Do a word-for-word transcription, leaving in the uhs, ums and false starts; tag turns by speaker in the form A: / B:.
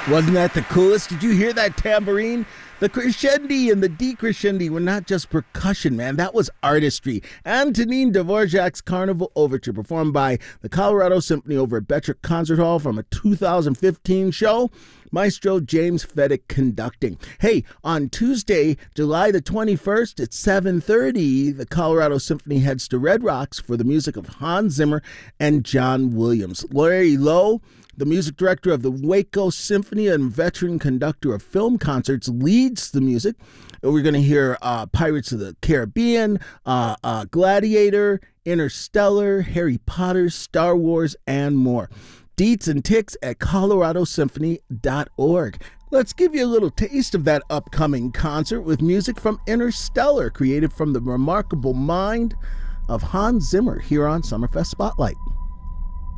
A: Wasn't that the coolest? Did you hear that tambourine? The crescendi and the decrescendi were not just percussion, man. That was artistry. Antonin Dvorak's Carnival Overture, performed by the Colorado Symphony over at Betrick Concert Hall from a two thousand fifteen show. Maestro James Fedek conducting. Hey, on Tuesday, July the twenty-first at seven thirty, the Colorado Symphony heads to Red Rocks for the music of Hans Zimmer and John Williams. Larry Lowe, the music director of the Waco Symphony and veteran conductor of film concerts, leads the music. We're going to hear uh, Pirates of the Caribbean, uh, uh, Gladiator, Interstellar, Harry Potter, Star Wars, and more. Deets and ticks at colorado symphony dot org. Let's give you a little taste of that upcoming concert with music from Interstellar, created from the remarkable mind of Hans Zimmer, here on Summerfest Spotlight.